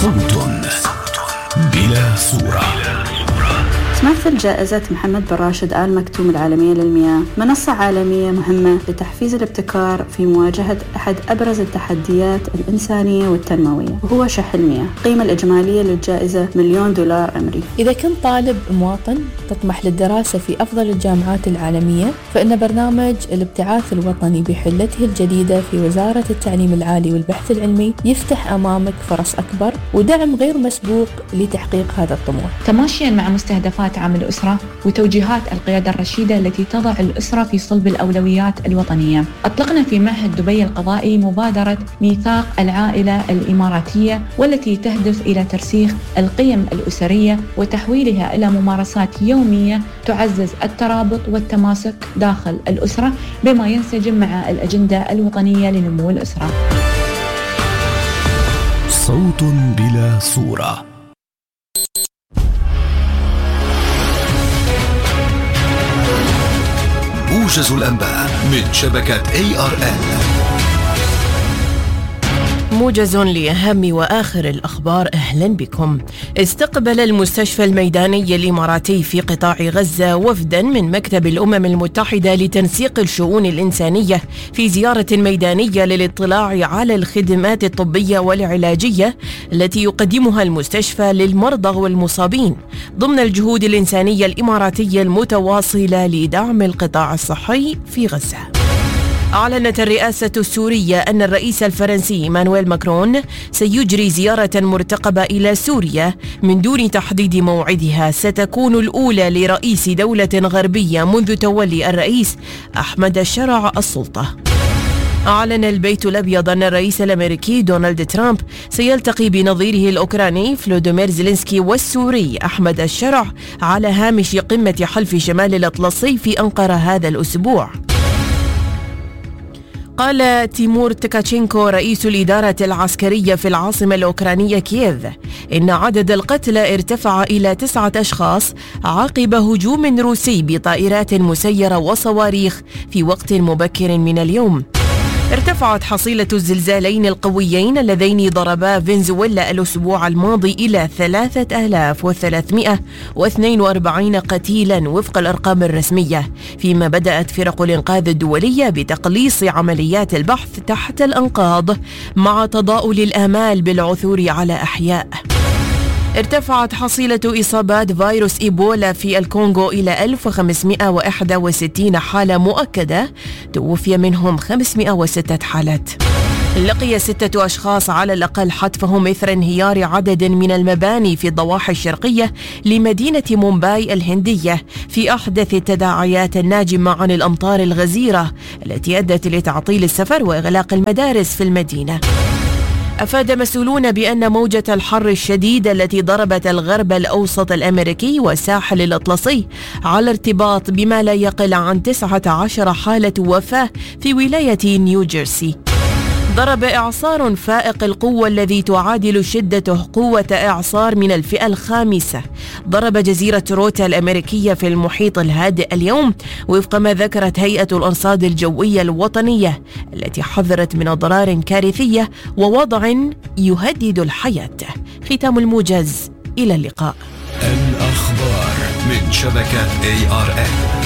صوت بلا صورة. تمثل جائزة محمد بن راشد آل مكتوم العالمية للمياه منصة عالمية مهمة لتحفيز الابتكار في مواجهة أحد أبرز التحديات الإنسانية والتنموية، وهو شح المياه. القيمة الإجمالية للجائزة $1,000,000 أمريكي. إذا كنت طالب مواطن تطمح للدراسة في أفضل الجامعات العالمية، فإن برنامج الابتعاث الوطني بحلته الجديدة في وزارة التعليم العالي والبحث العلمي يفتح أمامك فرص أكبر ودعم غير مسبوق لتحقيق هذا الطموح، تماشيا مع مستهدفات عام الأسرة وتوجيهات القيادة الرشيدة التي تضع الأسرة في صلب الأولويات الوطنية. أطلقنا في معهد دبي القضائي مبادرة ميثاق العائلة الإماراتية، والتي تهدف إلى ترسيخ القيم الأسرية وتحويلها إلى ممارسات يومية تعزز الترابط والتماسك داخل الأسرة، بما ينسجم مع الأجندة الوطنية لنمو الأسرة. صوت بلا صورة. موجز الأنباء من شبكة ARN. موجز لأهم وآخر الأخبار. أهلا بكم. استقبل المستشفى الميداني الإماراتي في قطاع غزة وفدا من مكتب الأمم المتحدة لتنسيق الشؤون الإنسانية في زيارة ميدانية للاطلاع على الخدمات الطبية والعلاجية التي يقدمها المستشفى للمرضى والمصابين ضمن الجهود الإنسانية الإماراتية المتواصلة لدعم القطاع الصحي في غزة. أعلنت الرئاسة السورية أن الرئيس الفرنسي إيمانويل ماكرون سيجري زيارة مرتقبة إلى سوريا من دون تحديد موعدها، ستكون الأولى لرئيس دولة غربية منذ تولي الرئيس أحمد الشرع السلطة. أعلن البيت الأبيض أن الرئيس الأمريكي دونالد ترامب سيلتقي بنظيره الأوكراني فلوديمير زيلينسكي والسوري أحمد الشرع على هامش قمة حلف شمال الأطلسي في أنقرة هذا الأسبوع. قال تيمور تكاتشينكو رئيس الإدارة العسكرية في العاصمة الأوكرانية كييف إن عدد القتلى ارتفع إلى 9 أشخاص عقب هجوم روسي بطائرات مسيرة وصواريخ في وقت مبكر من اليوم. ارتفعت حصيلة الزلزالين القويين اللذين ضربا فنزويلا الأسبوع الماضي إلى 3342 قتيلا وفق الأرقام الرسمية، فيما بدأت فرق الإنقاذ الدولية بتقليص عمليات البحث تحت الأنقاض مع تضاؤل الآمال بالعثور على أحياء. ارتفعت حصيلة إصابات فيروس إيبولا في الكونغو إلى 1561 حالة مؤكدة، توفي منهم 506 حالات. لقي 6 أشخاص على الأقل حتفهم إثر انهيار عدد من المباني في الضواحي الشرقية لمدينة مومباي الهندية في أحدث التداعيات الناجمة عن الأمطار الغزيرة التي أدت لتعطيل السفر وإغلاق المدارس في المدينة. أفاد مسؤولون بأن موجة الحر الشديد التي ضربت الغرب الأوسط الأمريكي والساحل الأطلسي على ارتباط بما لا يقل عن 19 حالة وفاة في ولاية نيوجيرسي. ضرب إعصار فائق القوة الذي تعادل شدته قوة إعصار من الفئة الخامسة ضرب جزيرة روتا الأمريكية في المحيط الهادئ اليوم، وفق ما ذكرت هيئة الأرصاد الجوية الوطنية التي حذرت من أضرار كارثية ووضع يهدد الحياة. ختام الموجز، إلى اللقاء. الأخبار من شبكة ARN.